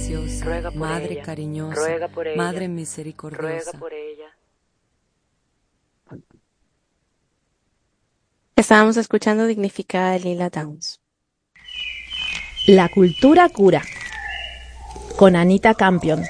preciosa, ruega por Madre ella, cariñosa, ruega por ella, Madre ruega misericordiosa. por ella. Estábamos escuchando Dignificada de Lila Downs. La cultura cura, con Anita Campion.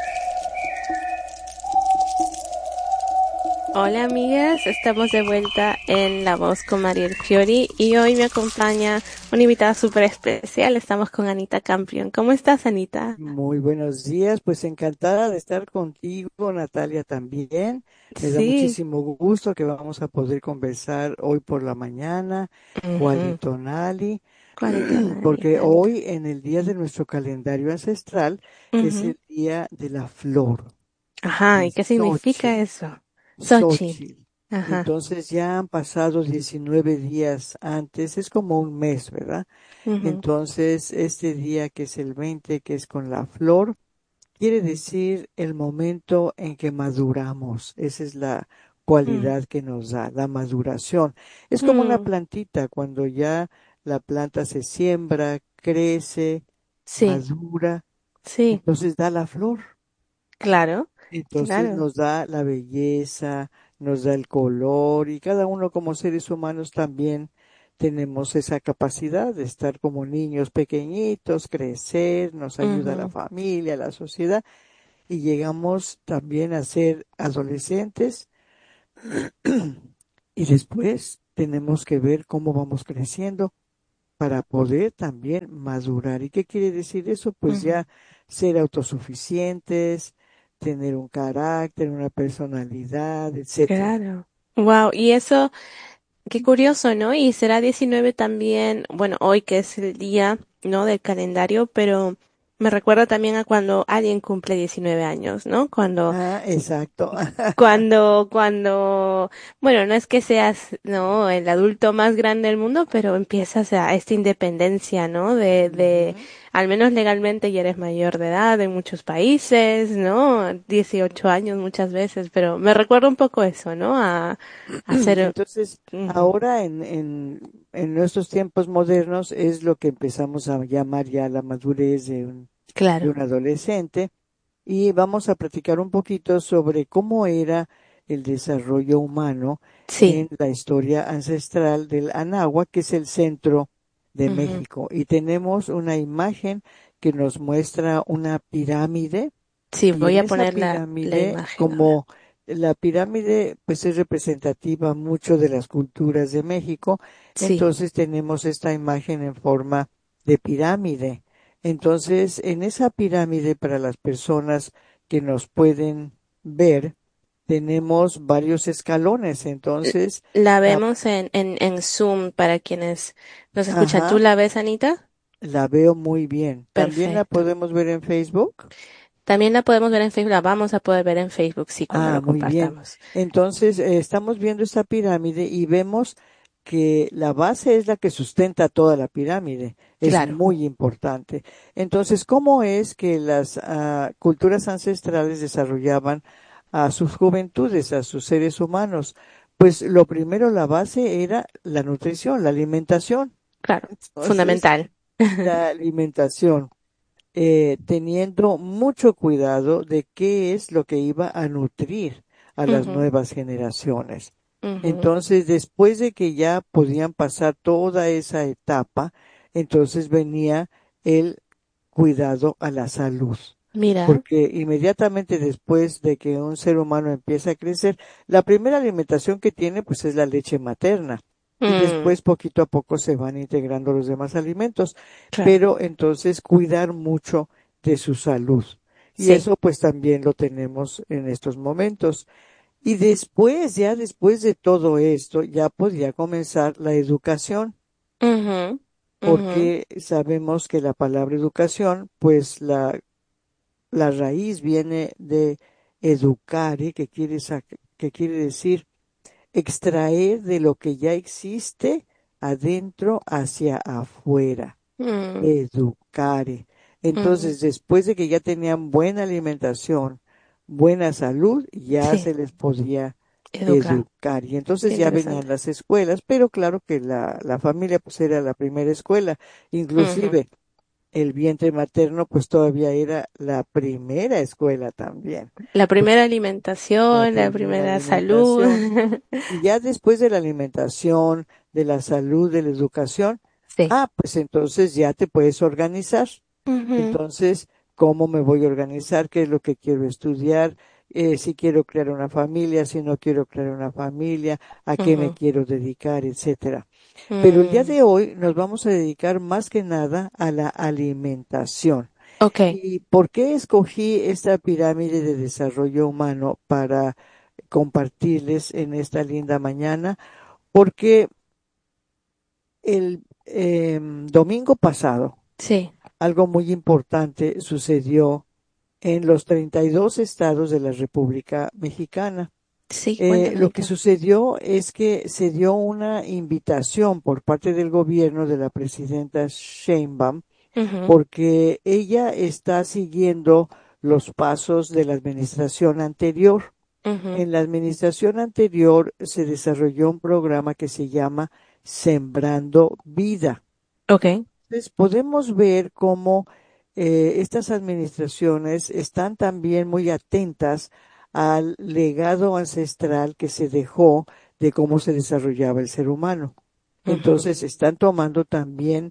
Hola amigas, estamos de vuelta en La Voz con Mariel Fiori y hoy me acompaña una invitada súper especial. Estamos con Anita Campion. ¿Cómo estás, Anita? Muy buenos días, pues encantada de estar contigo, Natalia, también. Me da Sí. muchísimo gusto que vamos a poder conversar hoy por la mañana, Ujú. Cualitonali, Cualitonali, porque Anita. hoy en el día de nuestro calendario ancestral es Ujú. el día de la flor, Ajá, de ¿y qué significa Xochitl. eso? Xochitl. Xochitl. Ajá. Entonces ya han pasado 19 días antes, es como un mes, ¿verdad? Ujú. Entonces, este día que es el 20, que es con la flor, quiere decir el momento en que maduramos. Esa es la Mm. cualidad que nos da, la maduración. Es como una Mm. plantita, cuando ya la planta se siembra, crece, Sí, madura, sí, entonces da la flor. claro, Entonces claro. nos da la belleza, nos da el color y cada uno como seres humanos también tenemos esa capacidad de estar como niños pequeñitos, crecer, nos ayuda la Ujú. familia, la sociedad y llegamos también a ser adolescentes y después tenemos que ver cómo vamos creciendo para poder también madurar. ¿Y qué quiere decir eso? Pues Ujú. ya ser autosuficientes, tener un carácter, una personalidad, etcétera. Claro. Wow, y eso, qué curioso, ¿no? Y será 19 también, bueno, hoy que es el día, ¿no? Del calendario, pero me recuerda también a cuando alguien cumple 19 años, ¿no? Ah, exacto. Bueno, no es que seas, ¿no? El adulto más grande del mundo, pero empiezas a esta independencia, ¿no? Ujú. Al menos legalmente ya eres mayor de edad en muchos países, ¿no? 18 años muchas veces, pero me recuerda un poco eso, ¿no? A ser, Entonces, ujú, ahora en nuestros tiempos modernos es lo que empezamos a llamar ya la madurez de claro, un adolescente. Y vamos a platicar un poquito sobre cómo era el desarrollo humano sí, en la historia ancestral del Anáhuac, que es el centro de ujú, México. Y tenemos una imagen que nos muestra una pirámide, sí, y voy en a esa poner la pirámide, imagen ahora. como la pirámide pues es representativa mucho de las culturas de México, Sí. entonces tenemos esta imagen en forma de pirámide. Entonces, en esa pirámide, para las personas que nos pueden ver, tenemos varios escalones. Entonces, La la, vemos en Zoom para quienes nos escuchan. ¿Tú ajá, la ves, Anita? la veo muy bien. También la Perfecto. podemos ver en Facebook. También la podemos ver en Facebook, la vamos a poder ver en Facebook, sí, cuando Ah, lo muy bien. compartamos. Entonces, estamos viendo esta pirámide y vemos que la base es la que sustenta toda la pirámide. Es Claro. muy importante. Entonces, ¿cómo es que las culturas ancestrales desarrollaban a sus juventudes, a sus seres humanos? Pues lo primero, la base era la nutrición, la alimentación. Claro, Entonces, fundamental. la alimentación, teniendo mucho cuidado de qué es lo que iba a nutrir a las Ujú, nuevas generaciones. ujú. Entonces, después de que ya podían pasar toda esa etapa, entonces venía el cuidado a la salud. Mira. Porque inmediatamente después de que un ser humano empieza a crecer, la primera alimentación que tiene pues es la leche materna y Mm, después poquito a poco se van integrando los demás alimentos, claro. pero entonces cuidar mucho de su salud. Y Sí. eso pues también lo tenemos en estos momentos. Y después, ya después de todo esto, ya podía comenzar la educación, Ujú, ujú. porque sabemos que la palabra educación, pues la raíz viene de educare, que quiere decir extraer de lo que ya existe adentro hacia afuera. Mm, Educare. ujú. Entonces, después de que ya tenían buena alimentación, buena salud, ya Sí, se les podía educar. educar. Y Qué entonces ya venían interesante. las escuelas, pero claro que la familia pues era la primera escuela. Ujú, Inclusive el vientre materno pues todavía era la primera escuela también. La Pues primera la alimentación, la primera primera salud. alimentación. Y ya después de la alimentación, de la salud, de la educación, Sí. pues entonces ya te puedes organizar. Ujú, Entonces, ¿cómo me voy a organizar? ¿Qué es lo que quiero estudiar? Si quiero crear una familia, si no quiero crear una familia, a qué me ujú, quiero dedicar, etcétera. Pero el día mm, de hoy nos vamos a dedicar más que nada a la alimentación. ok. ¿Y por qué escogí esta pirámide de desarrollo humano para compartirles en esta linda mañana? Porque el domingo pasado Sí, algo muy importante sucedió en los 32 estados de la República Mexicana. sí, Lo cuéntame. que sucedió es que se dio una invitación por parte del gobierno de la presidenta Sheinbaum, Ujú, porque ella está siguiendo los pasos de la administración anterior. ujú, En la administración anterior se desarrolló un programa que se llama Sembrando Vida. ok. Entonces, podemos ver cómo estas administraciones están también muy atentas al legado ancestral que se dejó de cómo se desarrollaba el ser humano. Ujú, Entonces, están tomando también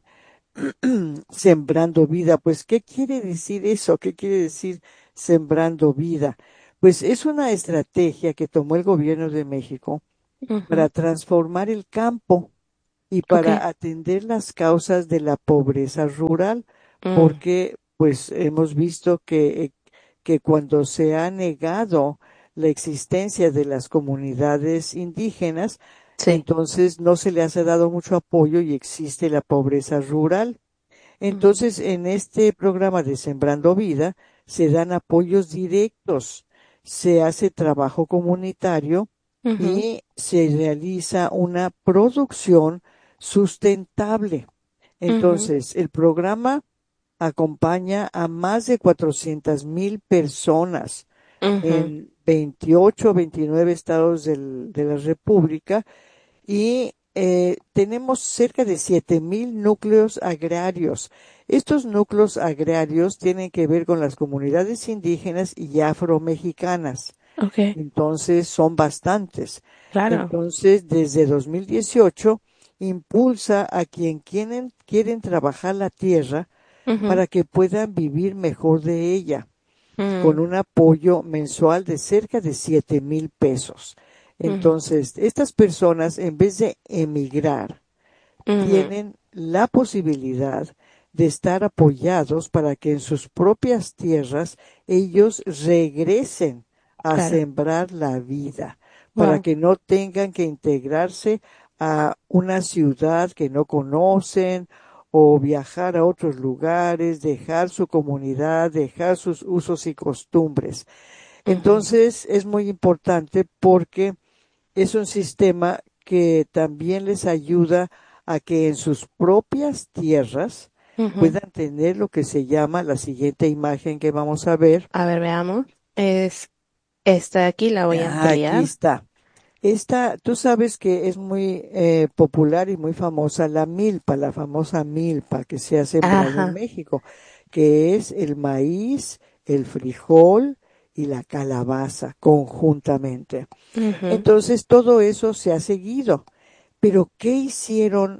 sembrando vida. Pues, ¿qué quiere decir eso? ¿Qué quiere decir sembrando vida? Pues es una estrategia que tomó el gobierno de México ujú, para transformar el campo y ok. para atender las causas de la pobreza rural, Mm, porque pues hemos visto que cuando se ha negado la existencia de las comunidades indígenas, sí. entonces no se les ha dado mucho apoyo y existe la pobreza rural. Ujú, Entonces, en este programa de Sembrando Vida se dan apoyos directos, se hace trabajo comunitario ujú, y se realiza una producción sustentable. ujú, Entonces, el programa acompaña a más de 400,000 personas ujú, en 28 o 29 estados de la República y tenemos cerca de 7,000 núcleos agrarios. Estos núcleos agrarios tienen que ver con las comunidades indígenas y afromexicanas. ok. Entonces, son bastantes. Claro. Entonces, desde 2018, impulsa a quien quieren trabajar la tierra Ujú, para que puedan vivir mejor de ella con mm, un apoyo mensual de cerca de 7,000 pesos. ujú, Entonces, estas personas, en vez de emigrar, ujú, tienen la posibilidad de estar apoyados para que en sus propias tierras ellos regresen a claro. sembrar la vida, para Wow. que no tengan que integrarse a una ciudad que no conocen o viajar a otros lugares, dejar su comunidad, dejar sus usos y costumbres. Ujú, Entonces es muy importante porque es un sistema que también les ayuda a que en sus propias tierras ujú. puedan tener lo que se llama la siguiente imagen que vamos a ver. A ver, veamos. Es esta de aquí, la voy a Aquí ampliar. está. Esta, tú sabes que es muy popular y muy famosa la milpa, la famosa milpa que se ha sembrado en Ajá. México, que es el maíz, el frijol y la calabaza conjuntamente. Ujú, Entonces, todo eso se ha seguido. Pero, ¿qué hicieron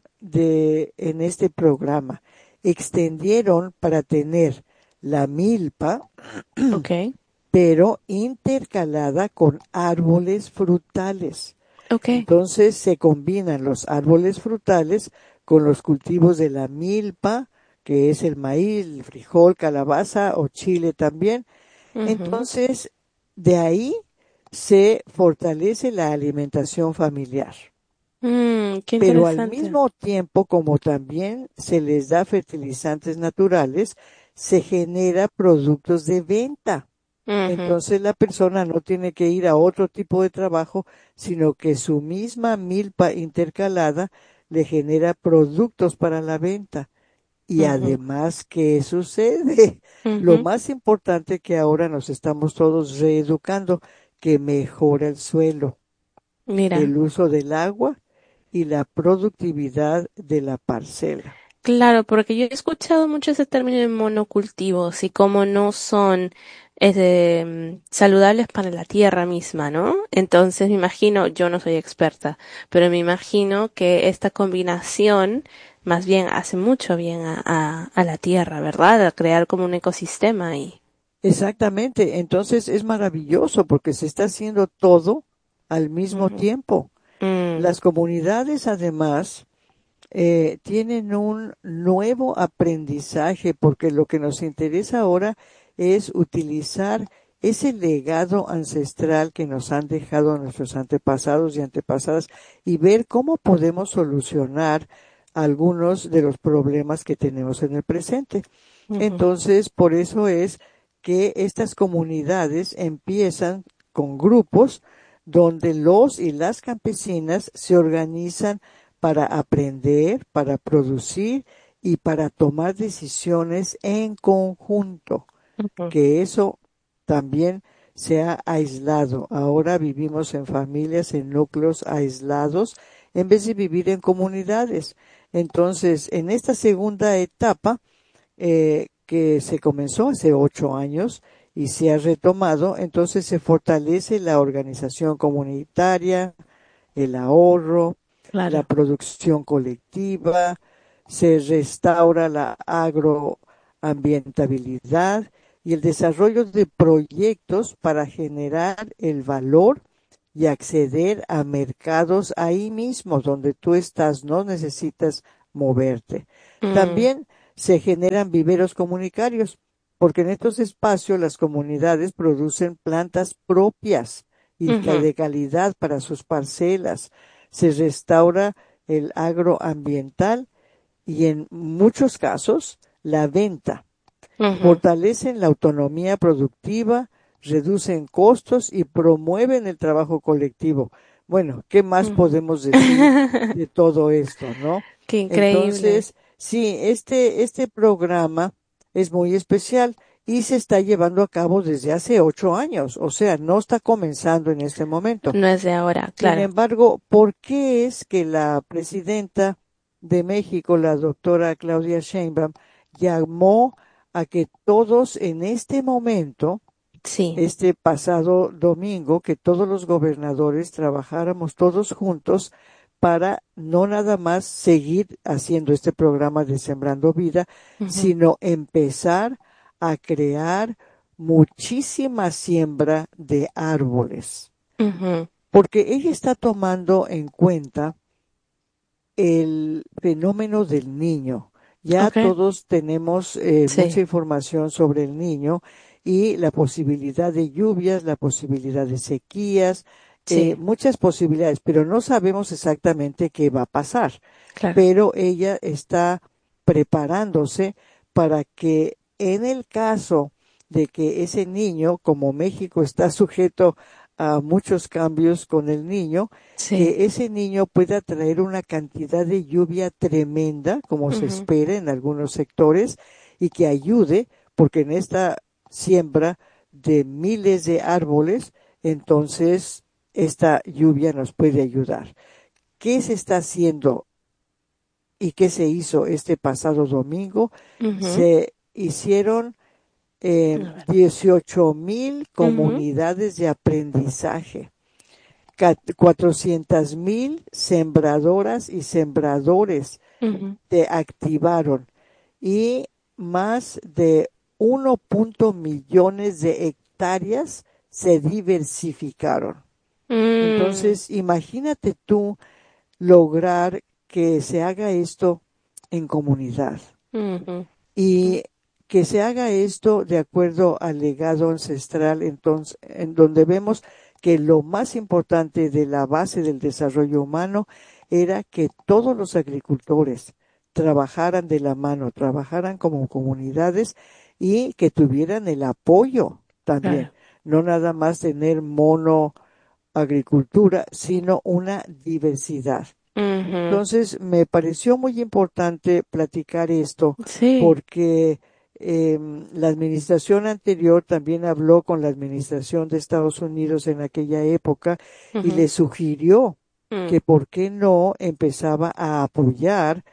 en este programa? Extendieron para tener la milpa, ok. pero intercalada con árboles frutales. Ok. Entonces se combinan los árboles frutales con los cultivos de la milpa, que es el maíz, el frijol, calabaza o chile también. Ujú. Entonces, de ahí se fortalece la alimentación familiar. Qué Pero al interesante. mismo tiempo, como también se les da fertilizantes naturales, se genera productos de venta. Ujú, Entonces la persona no tiene que ir a otro tipo de trabajo, sino que su misma milpa intercalada le genera productos para la venta. Y ujú, además, ¿qué sucede? Lo ujú. más importante que ahora nos estamos todos reeducando, que mejora el suelo, Mira. el uso del agua y la productividad de la parcela. Claro, porque yo he escuchado mucho ese término de monocultivos y cómo no son saludables para la tierra misma, ¿no? Entonces me imagino, yo no soy experta, pero me imagino que esta combinación más bien hace mucho bien a la tierra, ¿verdad? A crear como un ecosistema ahí. Exactamente, entonces es maravilloso porque se está haciendo todo al mismo Ujú. tiempo. Mm, Las comunidades además tienen un nuevo aprendizaje porque lo que nos interesa ahora es utilizar ese legado ancestral que nos han dejado nuestros antepasados y antepasadas y ver cómo podemos solucionar algunos de los problemas que tenemos en el presente. ujú, Entonces, por eso es que estas comunidades empiezan con grupos donde los y las campesinas se organizan para aprender, para producir y para tomar decisiones en conjunto, ujú. que eso también se ha aislado. Ahora vivimos en familias, en núcleos aislados, en vez de vivir en comunidades. Entonces, en esta segunda etapa, que se comenzó hace 8 años y se ha retomado, entonces se fortalece la organización comunitaria, el ahorro, la Claro. producción colectiva, se restaura la agroambientabilidad y el desarrollo de proyectos para generar el valor y acceder a mercados ahí mismo donde tú estás, no necesitas moverte. Mm, También se generan viveros comunitarios, porque en estos espacios las comunidades producen plantas propias y ujú, de calidad para sus parcelas. Se restaura el agroambiental y en muchos casos la venta. ujú. Fortalecen la autonomía productiva, reducen costos y promueven el trabajo colectivo. Bueno, ¿qué más Ujú. podemos decir de todo esto, no? Qué increíble. Entonces, sí, este programa es muy especial y se está llevando a cabo desde hace 8 años, o sea, no está comenzando en este momento. No es de ahora, Sin claro. embargo, ¿por qué es que la presidenta de México, la doctora Claudia Sheinbaum, llamó a que todos en este momento, Sí. este pasado domingo, que todos los gobernadores trabajáramos todos juntos para no nada más seguir haciendo este programa de Sembrando Vida, Ujú, sino empezar a crear muchísima siembra de árboles? ujú. Porque ella está tomando en cuenta el fenómeno del niño. Ya Okay. todos tenemos Sí, mucha información sobre el niño y la posibilidad de lluvias, la posibilidad de sequías, sí, muchas posibilidades, pero no sabemos exactamente qué va a pasar. claro. Pero ella está preparándose para que en el caso de que ese niño, como México está sujeto a muchos cambios con el niño, Sí. que ese niño pueda traer una cantidad de lluvia tremenda, como se Ujú, espera en algunos sectores, y que ayude, porque en esta siembra de miles de árboles, entonces esta lluvia nos puede ayudar. ¿Qué se está haciendo y qué se hizo este pasado domingo? ujú. Se hicieron A ver. 18,000 Ujú, comunidades de aprendizaje, 400,000 sembradoras y sembradores ujú. se activaron y más de 1 millones de hectáreas se diversificaron. Mm, Entonces, imagínate tú lograr que se haga esto en comunidad ujú, y que se haga esto de acuerdo al legado ancestral, entonces, en donde vemos que lo más importante de la base del desarrollo humano era que todos los agricultores trabajaran de la mano, trabajaran como comunidades y que tuvieran el apoyo también, claro. no nada más tener mono agricultura, sino una diversidad. Ujú. Entonces, me pareció muy importante platicar esto Sí. porque la administración anterior también habló con la administración de Estados Unidos en aquella época y Ujú, le sugirió mm, que por qué no empezaba a apoyar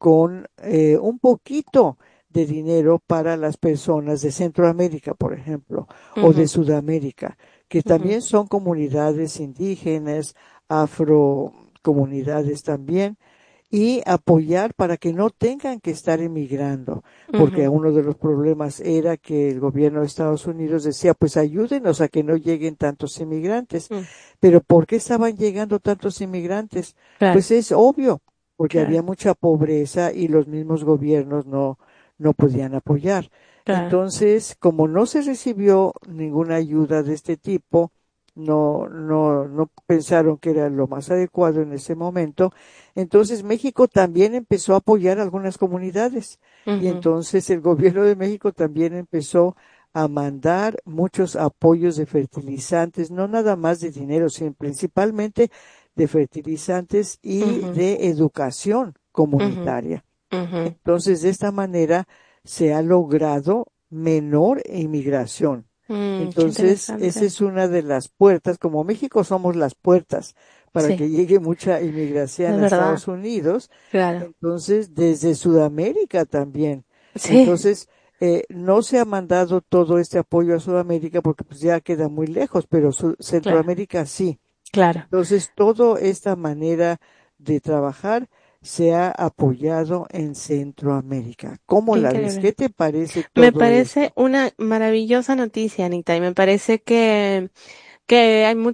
con un poquito de dinero para las personas de Centroamérica, por ejemplo, o de ujú, Sudamérica, que ujú, también son comunidades indígenas, afrocomunidades también, y apoyar para que no tengan que estar emigrando, porque ujú, uno de los problemas era que el gobierno de Estados Unidos decía, pues ayúdenos a que no lleguen tantos inmigrantes. mm, Pero ¿por qué estaban llegando tantos inmigrantes? claro, Pues es obvio, porque había claro, mucha pobreza y los mismos gobiernos no podían apoyar. claro, Entonces, como no se recibió ninguna ayuda de este tipo, no pensaron que era lo más adecuado en ese momento. Entonces México también empezó a apoyar a algunas comunidades y ujú, entonces el gobierno de México también empezó a mandar muchos apoyos de fertilizantes, no nada más de dinero, sino principalmente de fertilizantes y ujú, de educación ujú, comunitaria. ujú. Entonces, de esta manera se ha logrado menor inmigración. Qué Entonces, esa interesante. es una de las puertas. Como México somos las puertas para Sí, que llegue mucha es inmigración a verdad, Estados Unidos. claro. Entonces, desde Sudamérica también. Sí, Entonces, no se ha mandado todo este apoyo a Sudamérica porque pues ya queda muy lejos, pero claro, Centroamérica sí. claro. Entonces, toda esta manera de trabajar se ha apoyado en Centroamérica. ¿Cómo Qué la ves? increíble. ¿Qué te parece Me todo parece esto? una maravillosa noticia, Anita, y me parece que hay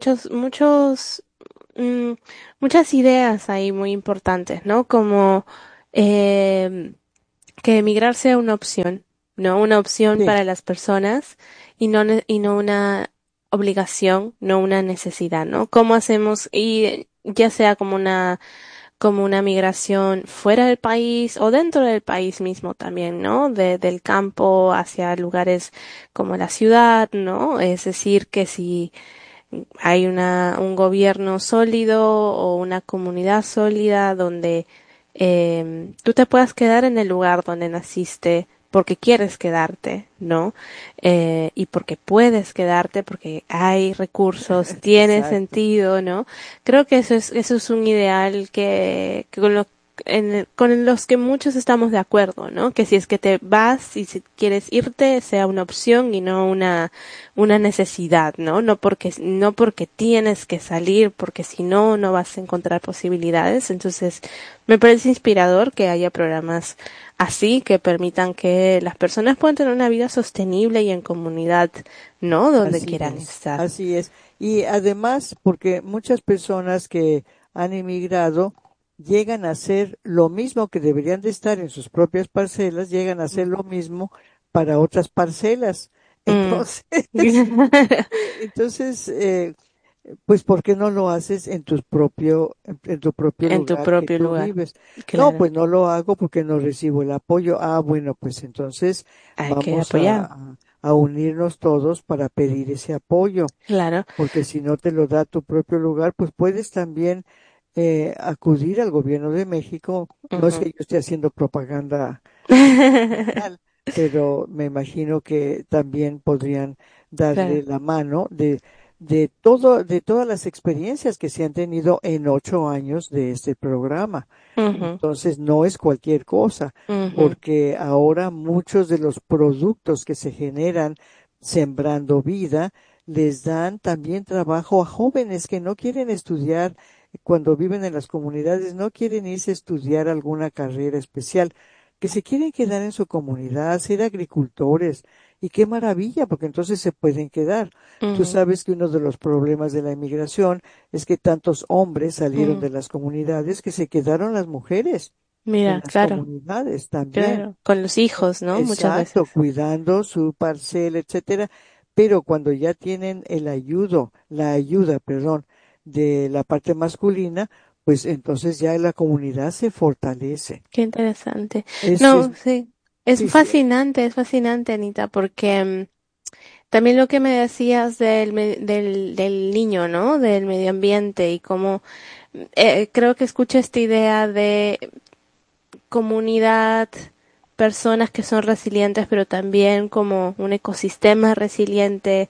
mm, muchas ideas ahí muy importantes, ¿no? Como em, que emigrar sea una opción, ¿no? Una opción Sí, para las personas y no una obligación, no una necesidad, ¿no? ¿Cómo hacemos? Y ya sea como una migración fuera del país o dentro del país mismo también, ¿no? Del campo hacia lugares como la ciudad, ¿no? Es decir, que si hay un gobierno sólido o una comunidad sólida donde tú te puedas quedar en el lugar donde naciste porque quieres quedarte, ¿no? Y porque puedes quedarte, porque hay recursos, tiene exacto. sentido, ¿no? Creo que eso es un ideal que con con los que muchos estamos de acuerdo, ¿no? Que si es que te vas y si quieres irte, sea una opción y no una necesidad, ¿no? No porque tienes que salir, porque si no, no vas a encontrar posibilidades. Entonces, me parece inspirador que haya programas así que permitan que las personas puedan tener una vida sostenible y en comunidad, ¿no? Donde Así quieran es, estar. así es. Y además, porque muchas personas que han emigrado llegan a hacer lo mismo que deberían de estar en sus propias parcelas, llegan a hacer Mm. lo mismo para otras parcelas. Mm. Entonces, entonces, pues, ¿por qué no lo haces en tu propio En tu lugar que propio tú lugar, vives? No, claro. pues no lo hago porque no recibo el apoyo. Ah, bueno, pues entonces Hay que vamos apoyar. a unirnos todos para pedir ese apoyo, Claro. porque si no te lo da tu propio lugar, pues puedes también acudir al gobierno de México. No es que Ujú. yo esté haciendo propaganda gubernamental, pero me imagino que también podrían Claro. darle la mano de todo, de todas las experiencias que se han tenido en 8 años de este programa. Ujú, Entonces no es cualquier cosa, ujú, porque ahora muchos de los productos que se generan sembrando vida les dan también trabajo a jóvenes que no quieren estudiar cuando viven en las comunidades, no quieren irse a estudiar alguna carrera especial, que se quieren quedar en su comunidad, ser agricultores. Y qué maravilla, porque entonces se pueden quedar. Tú ujú, sabes que uno de los problemas de la inmigración es que tantos hombres salieron ujú. de las comunidades que se quedaron las mujeres en Mira, las claro, comunidades también. claro. Con los hijos, ¿no? Muchas Exacto, veces. cuidando su parcela, etcétera. Pero cuando ya tienen la ayuda, perdón, de la parte masculina, pues entonces ya la comunidad se fortalece. Qué interesante. Es, No, sí. sí, sí, Es fascinante, Anita, porque también lo que me decías del niño, ¿no? Del medio ambiente y cómo creo que escucho esta idea de comunidad, personas que son resilientes, pero también como un ecosistema resiliente,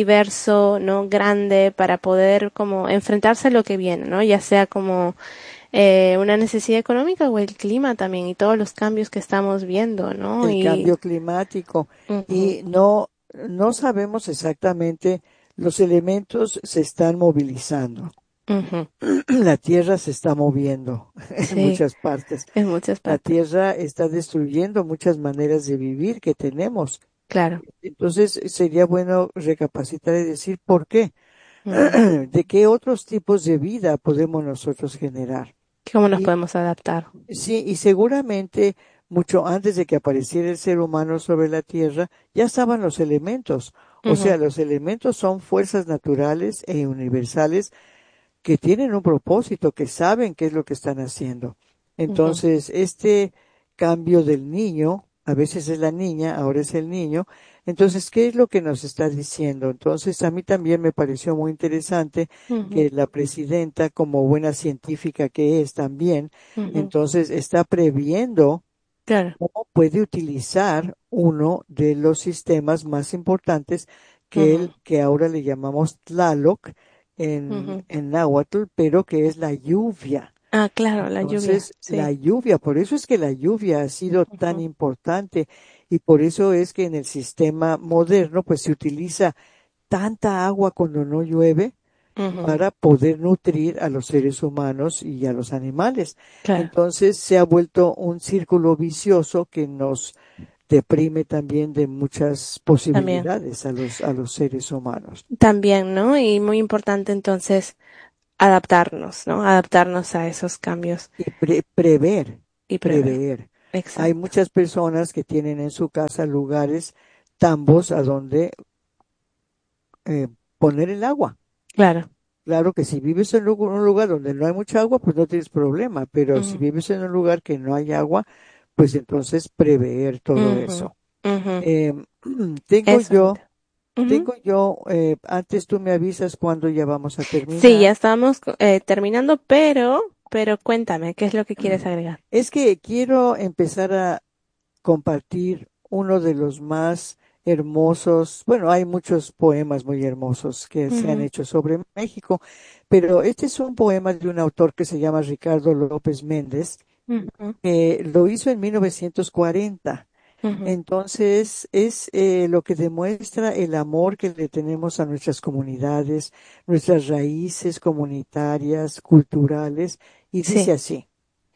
diverso, ¿no? Grande, para poder como enfrentarse a lo que viene, ¿no? Ya sea como una necesidad económica o el clima también y todos los cambios que estamos viendo, ¿no? El cambio climático. Ujú, Y no sabemos exactamente, los elementos se están movilizando. ujú, La Tierra se está moviendo en sí, muchas partes. en muchas La partes. Tierra está destruyendo muchas maneras de vivir que tenemos. Claro. Entonces sería bueno recapacitar y decir por qué, Ujú. de qué otros tipos de vida podemos nosotros generar. ¿Cómo nos Y podemos adaptar? sí, y seguramente mucho antes de que apareciera el ser humano sobre la Tierra, ya estaban los elementos. O Ujú, sea, los elementos son fuerzas naturales e universales que tienen un propósito, que saben qué es lo que están haciendo. ujú. Entonces, este cambio del niño, a veces es la niña, ahora es el niño, entonces, ¿qué es lo que nos está diciendo? Entonces, a mí también me pareció muy interesante Ujú, que la presidenta, como buena científica que es también, ujú. entonces está previendo Claro. cómo puede utilizar uno de los sistemas más importantes Ujú, que ahora le llamamos Tlaloc ujú. en náhuatl, pero que es la lluvia. Ah, claro, la lluvia, Entonces, la sí. lluvia, por eso es que la lluvia ha sido tan Ujú, importante y por eso es que en el sistema moderno, pues se utiliza tanta agua cuando no llueve ujú. para poder nutrir a los seres humanos y a los animales. Claro, Entonces se ha vuelto un círculo vicioso que nos deprime también de muchas también. posibilidades a los seres humanos. También, ¿no? Y muy importante entonces adaptarnos, ¿no? Adaptarnos a esos cambios Y prever, y prever. prever. Hay Exacto. muchas personas que tienen en su casa lugares, tambos a donde eh, poner el agua. Claro. Claro que si vives en un lugar donde no hay mucha agua, pues no tienes problema, pero si Ujú, vives en un lugar que no hay agua, pues entonces prever todo ujú, eso. ujú. Eh, tengo Eso, yo, Anita. Ujú. antes tú me avisas cuando ya vamos a Sí, ya terminar. estamos terminando, pero cuéntame, ¿qué es lo que quieres agregar? Es que quiero empezar a compartir uno de los más hermosos, bueno, hay muchos poemas muy hermosos que se han Ujú, hecho sobre México, pero este es un poema de un autor que se llama Ricardo López Méndez, ujú, que lo hizo en 1940. ujú. Entonces, es lo que demuestra el amor que le tenemos a nuestras comunidades, nuestras raíces comunitarias, culturales, y dice Sí. así,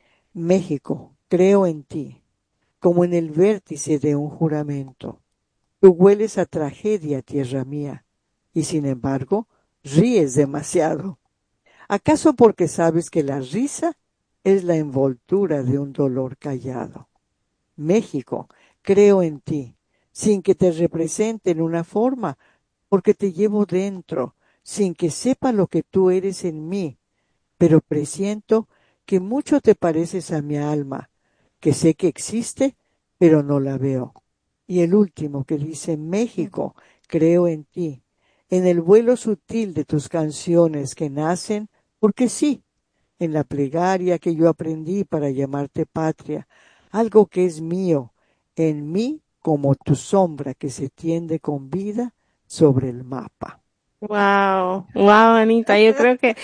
México, creo en ti como en el vértice de un juramento. Tú hueles a tragedia, tierra mía, y sin embargo, ríes demasiado. ¿Acaso porque sabes que la risa es la envoltura de un dolor callado? México, creo en ti, sin que te represente en una forma, porque te llevo dentro, sin que sepa lo que tú eres en mí, pero presiento que mucho te pareces a mi alma, que sé que existe, pero no la veo. Y el último que dice, Ujú. México, creo en ti, en el vuelo sutil de tus canciones que nacen, porque sí, en la plegaria que yo aprendí para llamarte patria, algo que es mío, en mí como tu sombra que se tiende con vida sobre el mapa. Wow, wow, Anita, yo creo que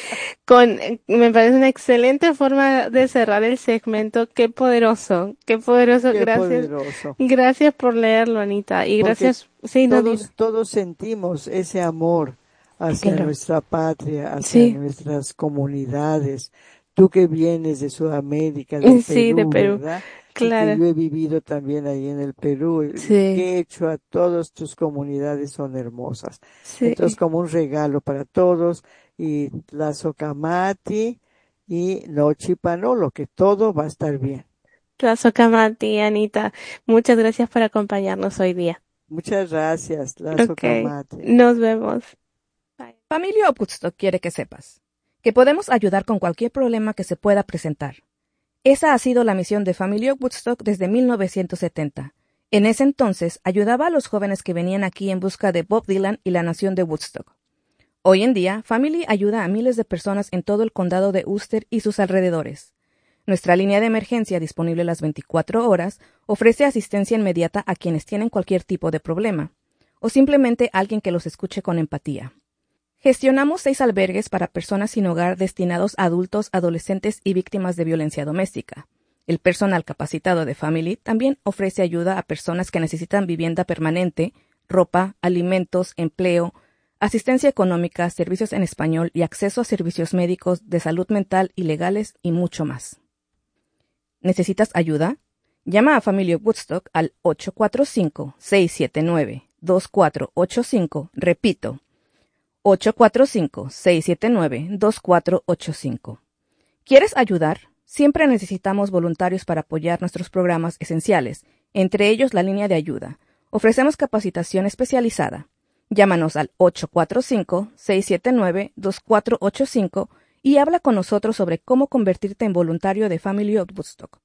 me parece una excelente forma de cerrar el segmento. Qué poderoso, qué poderoso. Qué Gracias, poderoso. gracias por leerlo, Anita, y Porque gracias, sí, no, dime. todos sentimos ese amor hacia Claro, nuestra patria, hacia sí, nuestras comunidades. Tú que vienes de Sudamérica, del sí, de Perú, Perú, ¿verdad? Y que claro, yo he vivido también ahí en el Perú, el sí, quechua, a todas tus comunidades son hermosas. Entonces, sí. como un regalo para todos, y la Socamati y Nochipanolo, que todo va a estar bien. Tlazocamati, Anita, muchas gracias por acompañarnos hoy día. Muchas gracias, la Okay, Socamati. nos vemos. Bye. Familia Woodstock quiere que sepas que podemos ayudar con cualquier problema que se pueda presentar. Esa ha sido la misión de Familia Woodstock desde 1970. En ese entonces ayudaba a los jóvenes que venían aquí en busca de Bob Dylan y la nación de Woodstock. Hoy en día, Family ayuda a miles de personas en todo el condado de Ulster y sus alrededores. Nuestra línea de emergencia, disponible las 24 horas, ofrece asistencia inmediata a quienes tienen cualquier tipo de problema, o simplemente alguien que los escuche con empatía. Gestionamos 6 albergues para personas sin hogar destinados a adultos, adolescentes y víctimas de violencia doméstica. El personal capacitado de Family también ofrece ayuda a personas que necesitan vivienda permanente, ropa, alimentos, empleo, asistencia económica, servicios en español y acceso a servicios médicos, de salud mental y legales y mucho más. ¿Necesitas ayuda? Llama a Family of Woodstock al 845-679-2485. Repito, 845-679-2485. ¿Quieres ayudar? Siempre necesitamos voluntarios para apoyar nuestros programas esenciales, entre ellos la línea de ayuda. Ofrecemos capacitación especializada. Llámanos al 845-679-2485 y habla con nosotros sobre cómo convertirte en voluntario de Family of Woodstock.